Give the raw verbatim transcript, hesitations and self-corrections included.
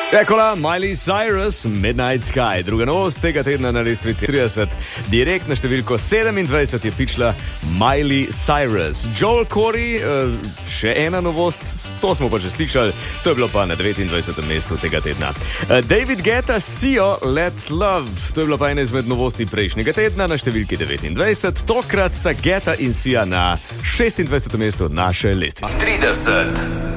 Ekola, Miley Cyrus, Midnight Sky. Druga novost tega tedna na lestvici trideset. Direkt na številko sedemindvajset je pičla Miley Cyrus. Joel Corey, še ena novost, to smo pa že slišali, to je bilo pa na devetindvajsetem mestu tega tedna. David Guetta, Sio, Let's Love. To je bila pa ena izmed novosti prejšnjega tedna na številki devetindvajset. Tokrat sta Guetta in Sia na šestindvajsetem mestu naše lestvice. trideset.